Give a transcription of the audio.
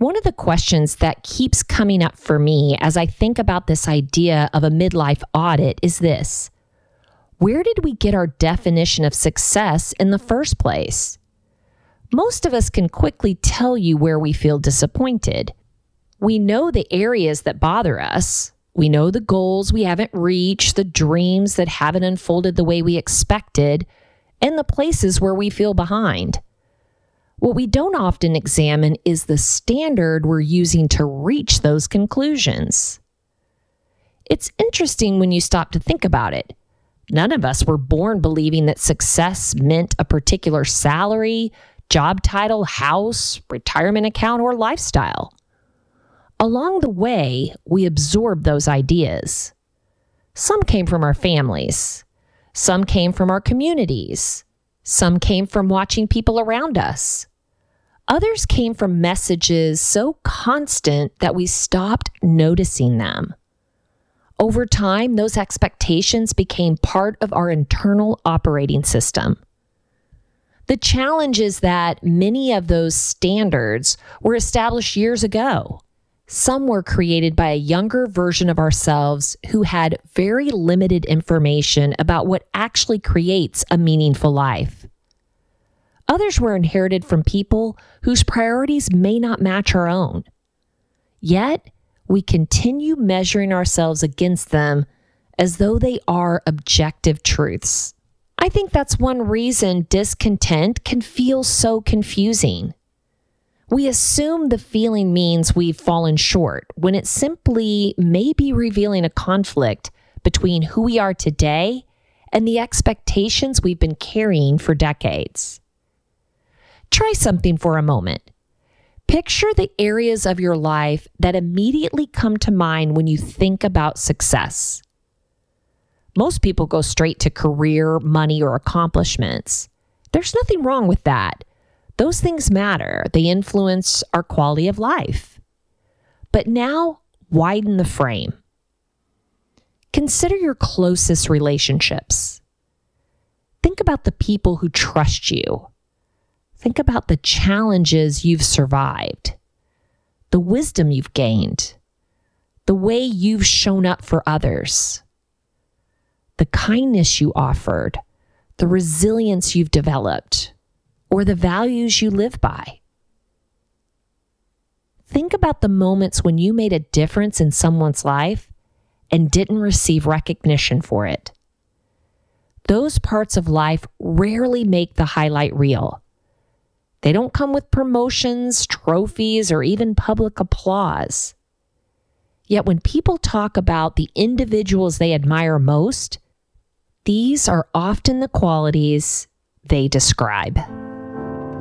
One of the questions that keeps coming up for me as I think about this idea of a midlife audit is this: where did we get our definition of success in the first place? Most of us can quickly tell you where we feel disappointed. We know the areas that bother us. We know the goals we haven't reached, the dreams that haven't unfolded the way we expected, and the places where we feel behind. What we don't often examine is the standard we're using to reach those conclusions. It's interesting when you stop to think about it. None of us were born believing that success meant a particular salary, job title, house, retirement account, or lifestyle. Along the way, we absorbed those ideas. Some came from our families. Some came from our communities. Some came from watching people around us. Others came from messages so constant that we stopped noticing them. Over time, those expectations became part of our internal operating system. The challenge is that many of those standards were established years ago. Some were created by a younger version of ourselves who had very limited information about what actually creates a meaningful life. Others were inherited from people whose priorities may not match our own. Yet, we continue measuring ourselves against them as though they are objective truths. I think that's one reason discontent can feel so confusing. We assume the feeling means we've fallen short when it simply may be revealing a conflict between who we are today and the expectations we've been carrying for decades. Try something for a moment. Picture the areas of your life that immediately come to mind when you think about success. Most people go straight to career, money, or accomplishments. There's nothing wrong with that. Those things matter. They influence our quality of life. But now, widen the frame. Consider your closest relationships. Think about the people who trust you. Think about the challenges you've survived, the wisdom you've gained, the way you've shown up for others, the kindness you offered, the resilience you've developed, or the values you live by. Think about the moments when you made a difference in someone's life and didn't receive recognition for it. Those parts of life rarely make the highlight reel. They don't come with promotions, trophies, or even public applause. Yet when people talk about the individuals they admire most, these are often the qualities they describe.